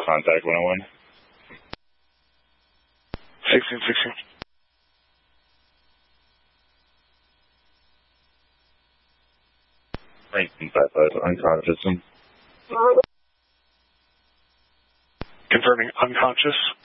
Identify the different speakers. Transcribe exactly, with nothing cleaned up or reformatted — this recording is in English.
Speaker 1: contact one oh one.
Speaker 2: sixteen sixteen.
Speaker 1: nineteen five five, unconscious.
Speaker 2: Confirming unconscious.